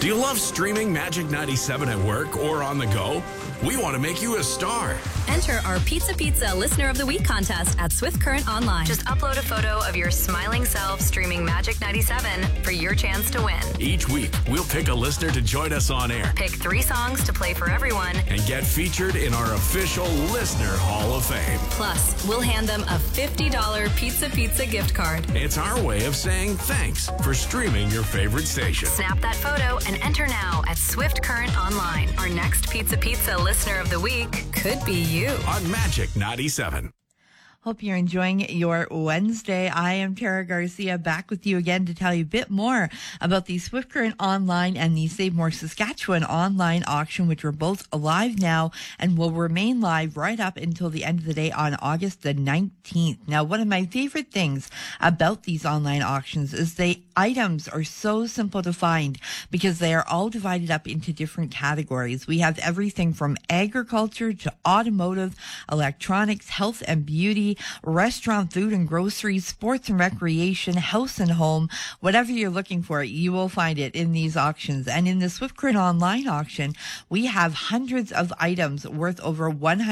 Do you love streaming Magic 97 at work or on the go? We want to make you a star. Enter our Pizza Listener of the Week contest at Swift Current Online. Just upload a photo of your smiling self streaming Magic 97 for your chance to win. Each week, we'll pick a listener to join us on air. Pick 3 songs to play for everyone. And get featured in our official Listener Hall of Fame. Plus, we'll hand them a $50 Pizza gift card. It's our way of saying thanks for streaming your favorite station. Snap that photo and enter now at Swift Current Online. Our next Pizza Listener of the Week could be you. On Magic 97. Hope you're enjoying your Wednesday. I am Tara Garcia, back with you again to tell you a bit more about the Swift Current Online and the Save More Saskatchewan online auction, which are both live now and will remain live right up until the end of the day on August the 19th. Now, one of my favorite things about these online auctions is the items are so simple to find because they are all divided up into different categories. We have everything from agriculture to automotive, electronics, health and beauty, restaurant, food and groceries, sports and recreation, house and home. Whatever you're looking for, you will find it in these auctions. And in the Swift Current Online auction, we have hundreds of items worth over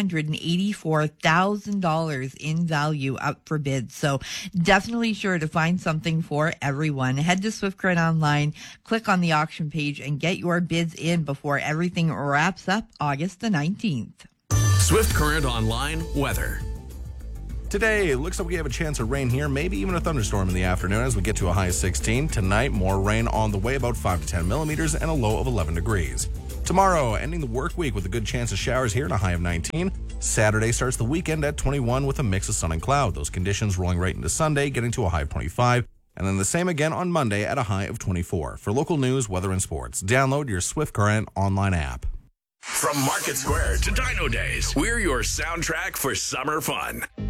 $184,000 in value up for bids. So definitely sure to find something for everyone. Head to Swift Current Online, click on the auction page, and get your bids in before everything wraps up August the 19th. Swift Current Online weather. Today, it looks like we have a chance of rain here, maybe even a thunderstorm in the afternoon as we get to a high of 16. Tonight, more rain on the way, about 5 to 10 millimeters and a low of 11 degrees. Tomorrow, ending the work week with a good chance of showers here and a high of 19. Saturday starts the weekend at 21 with a mix of sun and cloud. Those conditions rolling right into Sunday, getting to a high of 25. And then the same again on Monday at a high of 24. For local news, weather, and sports, download your Swift Current online app. From Market Square to Dino Days, we're your soundtrack for summer fun.